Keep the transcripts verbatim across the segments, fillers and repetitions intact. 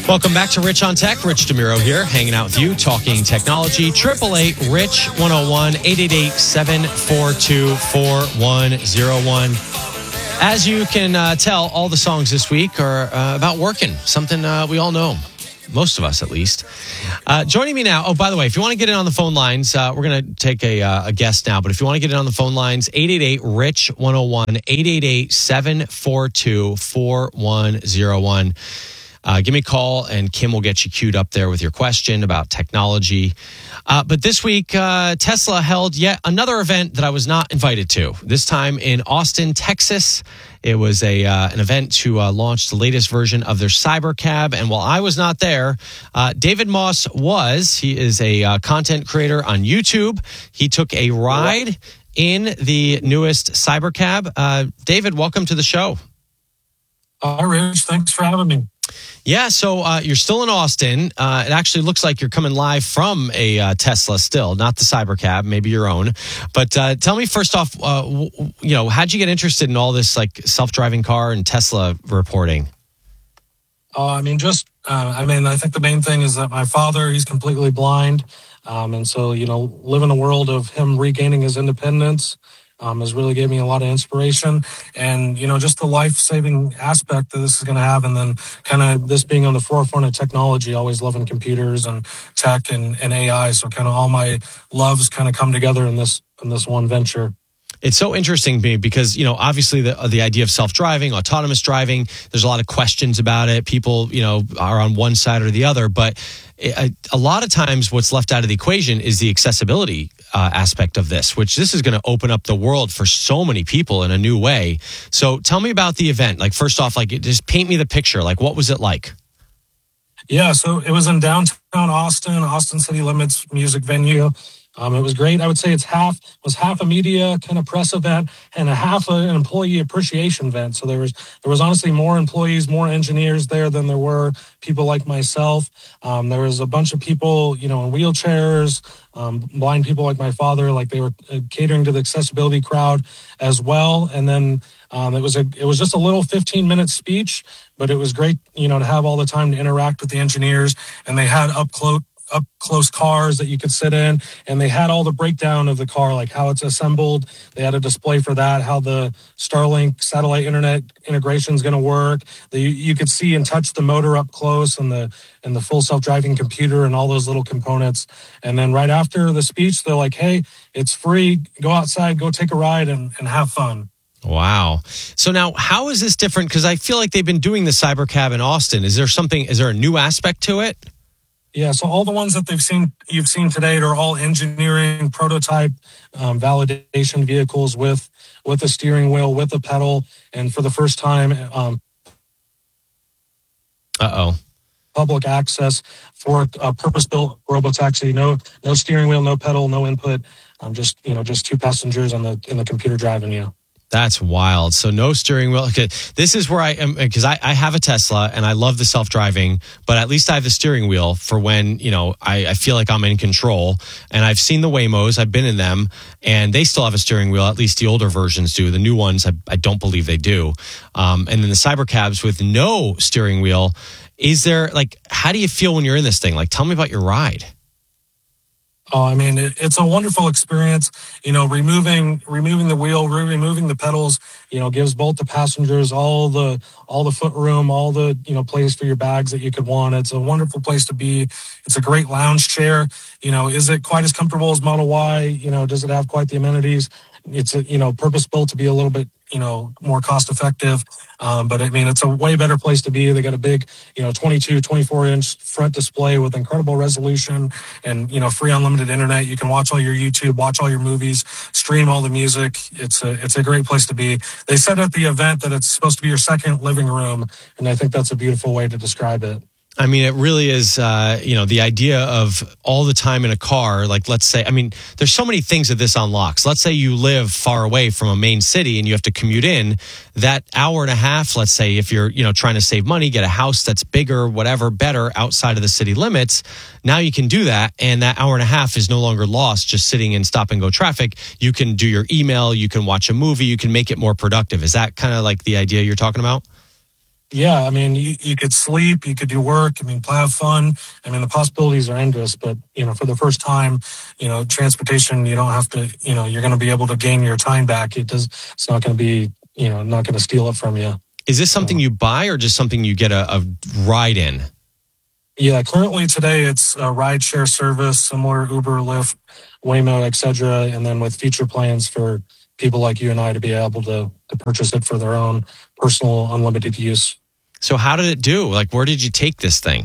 Welcome back to Rich on Tech. Rich DeMuro here, hanging out with you, talking technology. eight eight eight, RICH one oh one, eight eight eight, seven four two, four one oh one. As you can uh, tell, all the songs this week are uh, about working, something uh, we all know. Most of us, at least. Uh, joining me now, oh, by the way, if you want to get in on the phone lines, uh, we're going to take a, uh, a guest now, but if you want to get in on the phone lines, eight eight eight, RICH one oh one, eight eight eight, seven four two, four one oh one. Uh, give me a call, and Kim will get you queued up there with your question about technology. Uh, but this week, uh, Tesla held yet another event that I was not invited to, this time in Austin, Texas. It was a uh, an event to uh, launch the latest version of their Cybercab. And while I was not there, uh, David Moss was. He is a uh, content creator on YouTube. He took a ride in the newest Cybercab. Uh, David, welcome to the show. Hi, Rich. Thanks for having me. Yeah, so uh, you're still in Austin. Uh, it actually looks like you're coming live from a uh, Tesla still, not the Cybercab, maybe your own. But uh, tell me first off, uh, w- you know, how'd you get interested in all this like self-driving car and Tesla reporting? Uh, I mean, just, uh, I mean, I think the main thing is that my father, he's completely blind. Um, and so, you know, live in a world of him regaining his independence. Um, has really gave me a lot of inspiration, and you know, just the life-saving aspect that this is going to have, and then kind of this being on the forefront of technology. Always loving computers and tech and, and A I, so kind of all my loves kind of come together in this in this one venture. It's so interesting to me because, you know, obviously the the idea of self-driving, autonomous driving, there's a lot of questions about it. People, you know, are on one side or the other. But a, a lot of times what's left out of the equation is the accessibility uh, aspect of this, which this is going to open up the world for so many people in a new way. So tell me about the event. Like, first off, like, just paint me the picture. Like, what was it like? Yeah, so it was in downtown Austin, Austin City Limits music venue. Um, it was great. I would say it's half was half a media kind of press event and a half an employee appreciation event. So there was there was honestly more employees, more engineers there than there were people like myself. Um, there was a bunch of people, you know, in wheelchairs, um, blind people like my father. Like they were catering to the accessibility crowd as well. And then um, it was a it was just a little fifteen minute speech, but it was great, you know, to have all the time to interact with the engineers. And they had up close. up close cars that you could sit in, and they had all the breakdown of the car, like how it's assembled. They had a display for that, how the Starlink satellite internet integration is going to work. The, you could see and touch the motor up close, and the and the full self-driving computer and all those little components. And then right after the speech, they're like, hey, it's free. Go outside, go take a ride and, and have fun. Wow. So now how is this different? Because I feel like they've been doing the Cybercab in Austin. Is there something, is there a new aspect to it? Yeah, so all the ones that they've seen, you've seen today, are all engineering, prototype, um, validation vehicles with with a steering wheel, with a pedal, and for the first time, um, uh oh, public access for a purpose-built robotaxi. No, no steering wheel, no pedal, no input. Um, just you know, just two passengers on the in the computer driving you. That's wild. So no steering wheel. Okay, this is where I am, because I, I have a Tesla and I love the self-driving, but at least I have the steering wheel for when, you know, I, I feel like I'm in control. And I've seen the Waymos, I've been in them, and they still have a steering wheel. At least the older versions do. The new ones, I, I don't believe they do. Um, and then the Cybercabs with no steering wheel. Is there, like, how do you feel when you're in this thing? Like, tell me about your ride. Oh, I mean, it, it's a wonderful experience. You know, removing removing the wheel, removing the pedals, you know, gives both the passengers all the all the foot room, all the, you know, place for your bags that you could want. It's a wonderful place to be. It's a great lounge chair. You know, is it quite as comfortable as Model Y? You know, does it have quite the amenities? It's a, you know, purpose built to be a little bit, you know, more cost effective. Um, but I mean, it's a way better place to be. They got a big, you know, twenty-two, twenty-four inch front display with incredible resolution and, you know, free unlimited internet. You can watch all your YouTube, watch all your movies, stream all the music. It's a, it's a great place to be. They said at the event that it's supposed to be your second living room. And I think that's a beautiful way to describe it. I mean, it really is, uh, you know, the idea of all the time in a car, like, let's say, I mean, there's so many things that this unlocks. Let's say you live far away from a main city and you have to commute in. That hour and a half, let's say, if you're, you know, trying to save money, get a house that's bigger, whatever, better outside of the city limits. Now you can do that. And that hour and a half is no longer lost just sitting in stop and go traffic. You can do your email, you can watch a movie, you can make it more productive. Is that kind of like the idea you're talking about? Yeah, I mean, you, you could sleep, you could do work, I mean, have fun. I mean, the possibilities are endless, but, you know, for the first time, you know, transportation, you don't have to, you know, you're going to be able to gain your time back. It does, it's not going to be, you know, not going to steal it from you. Is this something you buy or just something you get a, a ride in? Yeah, currently today it's a ride share service, similar Uber, Lyft, Waymo, et cetera. And then with future plans for people like you and I to be able to, to purchase it for their own personal unlimited use. So how did it do? Like, where did you take this thing?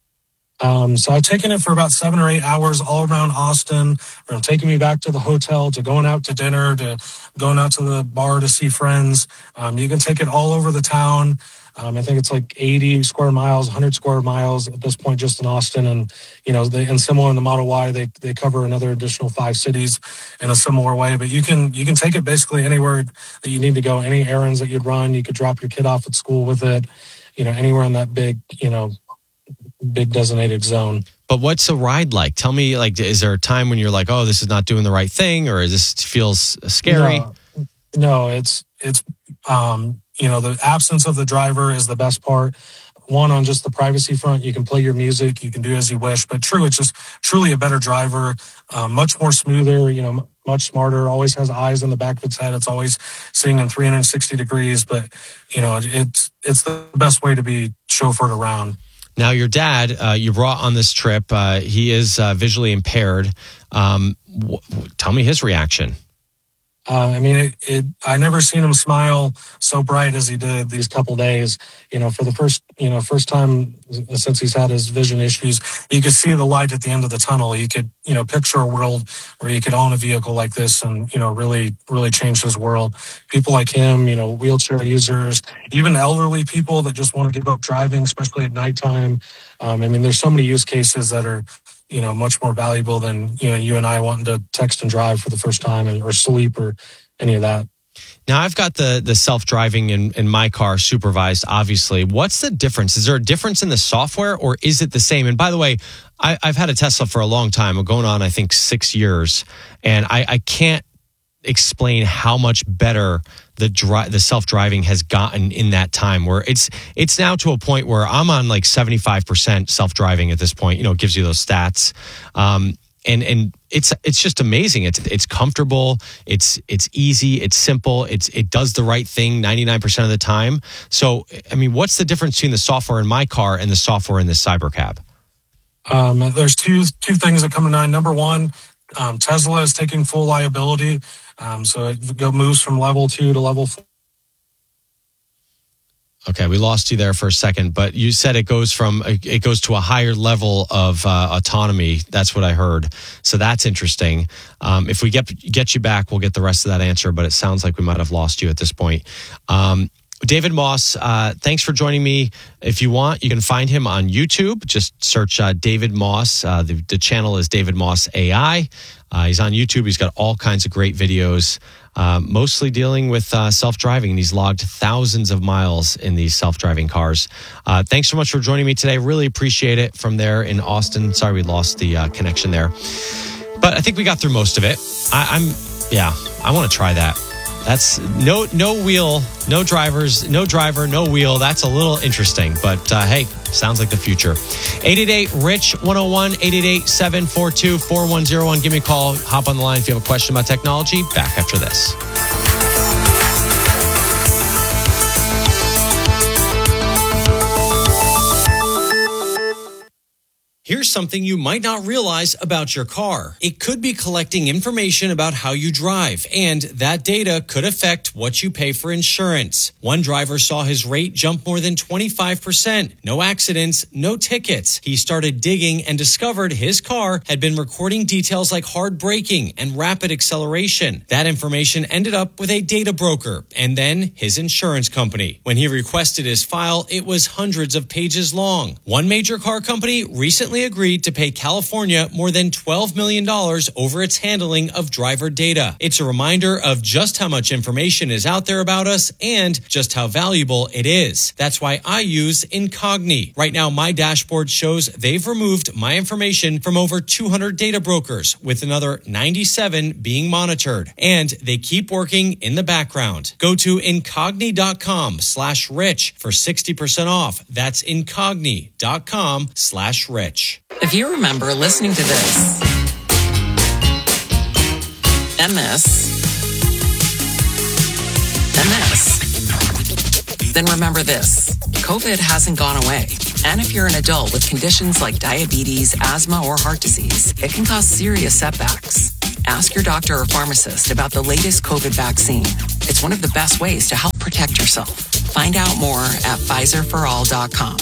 Um, so I've taken it for about seven or eight hours all around Austin, from taking me back to the hotel, to going out to dinner, to going out to the bar to see friends. Um, you can take it all over the town. Um, I think it's like eighty square miles, one hundred square miles at this point, just in Austin. And, you know, they, and similar in the Model Y, they, they cover another additional five cities in a similar way. But you can, you can take it basically anywhere that you need to go, any errands that you'd run. You could drop your kid off at school with it, you know, anywhere in that big, you know, big designated zone. But what's a ride like? Tell me, like, is there a time when you're like, oh, this is not doing the right thing, or this feels scary? No, no it's, it's, um, you know, the absence of the driver is the best part. One, on just the privacy front, you can play your music, you can do as you wish. But true, it's just truly a better driver, uh, much more smoother, you know, much smarter, always has eyes in the back of its head. It's always seeing in three hundred sixty degrees. But, you know, it's it's the best way to be chauffeured around. Now, your dad, uh, you brought on this trip, uh, he is uh, visually impaired. Um, w- w- tell me his reaction. Uh, I mean, it, it, I never seen him smile so bright as he did these couple days. You know, for the first, you know, first time since he's had his vision issues, you could see the light at the end of the tunnel. You could, you know, picture a world where you could own a vehicle like this and, you know, really, really change his world. People like him, you know, wheelchair users, even elderly people that just want to give up driving, especially at nighttime. Um, I mean, there's so many use cases that are, you know, much more valuable than, you know, you and I wanting to text and drive for the first time or sleep or any of that. Now, I've got the the self-driving in, in my car supervised, obviously. What's the difference? Is there a difference in the software or is it the same? And by the way, I, I've had a Tesla for a long time. I'm going on, I think, six years. And I, I can't explain how much better the dri- the self-driving has gotten in that time, where it's it's now to a point where I'm on like seventy-five percent self-driving at this point. You know, it gives you those stats. Um, and and it's it's just amazing. It's it's comfortable, it's it's easy, it's simple, it's it does the right thing ninety-nine percent of the time. So, I mean, what's the difference between the software in my car and the software in the Cybercab? Um, there's two two things that come to mind. Number one, um, Tesla is taking full liability. Um, so it go, moves from level two to level four. Okay, we lost you there for a second, but you said it goes from it goes to a higher level of uh, autonomy. That's what I heard. So that's interesting. Um, if we get get you back, we'll get the rest of that answer. But it sounds like we might have lost you at this point. Um, David Moss, uh, thanks for joining me. If you want, you can find him on YouTube. Just search uh, David Moss. Uh, the, the channel is David Moss A I. Uh, he's on YouTube. He's got all kinds of great videos, uh, mostly dealing with uh, self-driving. And he's logged thousands of miles in these self-driving cars. Uh, thanks so much for joining me today. Really appreciate it from there in Austin. Sorry we lost the uh, connection there. But I think we got through most of it. I, I'm, yeah, I want to try that. That's no no wheel, no drivers, no driver, no wheel. That's a little interesting, but uh, hey, sounds like the future. eight eight eight, R I C H one oh one, eight eight eight, seven four two, four one oh one. Give me a call, hop on the line if you have a question about technology. Back after this. Here's something you might not realize about your car. It could be collecting information about how you drive, and that data could affect what you pay for insurance. One driver saw his rate jump more than twenty-five percent. No accidents, no tickets. He started digging and discovered his car had been recording details like hard braking and rapid acceleration. That information ended up with a data broker and then his insurance company. When he requested his file, it was hundreds of pages long. One major car company recently recently agreed to pay California more than twelve million dollars over its handling of driver data. It's a reminder of just how much information is out there about us and just how valuable it is. That's why I use Incogni. Right now, my dashboard shows they've removed my information from over two hundred data brokers, with another ninety-seven being monitored. And they keep working in the background. Go to incogni.com slash rich for sixty percent off. That's incogni.com slash rich. If you remember listening to this and this and this, then remember this. COVID hasn't gone away. And if you're an adult with conditions like diabetes, asthma, or heart disease, it can cause serious setbacks. Ask your doctor or pharmacist about the latest COVID vaccine. It's one of the best ways to help protect yourself. Find out more at Pfizer for all dot com.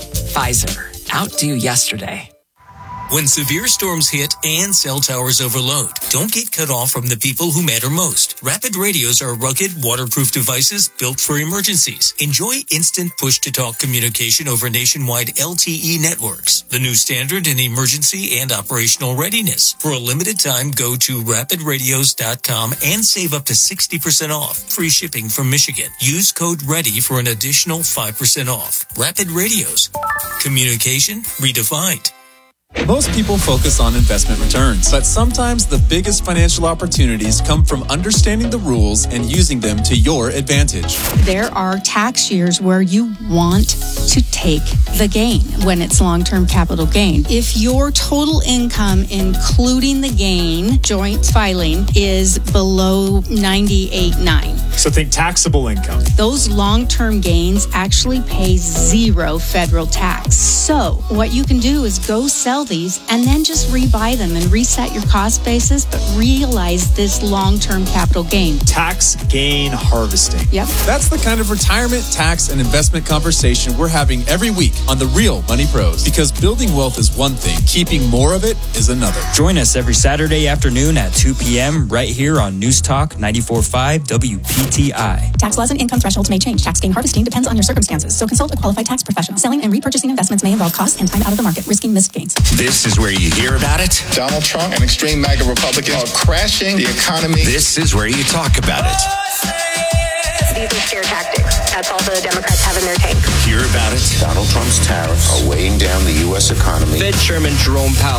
Pfizer. Outdo yesterday. When severe storms hit and cell towers overload, don't get cut off from the people who matter most. Rapid radios are rugged, waterproof devices built for emergencies. Enjoy instant push-to-talk communication over nationwide L T E networks, the new standard in emergency and operational readiness. For a limited time, go to rapid radios dot com and save up to sixty percent off. Free shipping from Michigan. Use code READY for an additional five percent off. Rapid Radios. Communication redefined. Most people focus on investment returns, but sometimes the biggest financial opportunities come from understanding the rules and using them to your advantage. There are tax years where you want to take the gain when it's long-term capital gain. If your total income, including the gain, joint filing, is below ninety-eight point nine. So think taxable income. Those long-term gains actually pay zero federal tax. So what you can do is go sell these and then just rebuy them and reset your cost basis, but realize this long-term capital gain. Tax gain harvesting. Yep. That's the kind of retirement, tax, and investment conversation we're having every week on The Real Money Pros. Because building wealth is one thing, keeping more of it is another. Join us every Saturday afternoon at two p.m. right here on News Talk ninety-four point five W P T I. Tax laws and income thresholds may change. Tax gain harvesting depends on your circumstances, so consult a qualified tax professional. Selling and repurchasing investments may involve costs and time out of the market, risking missed gains. This is where you hear about it. Donald Trump and extreme MAGA Republicans are crashing the economy. This is where you talk about it. These are scare tactics. That's all the Democrats have in their tank. Hear about it. Donald Trump's tariffs are weighing down the U S economy. Fed Chairman Jerome Powell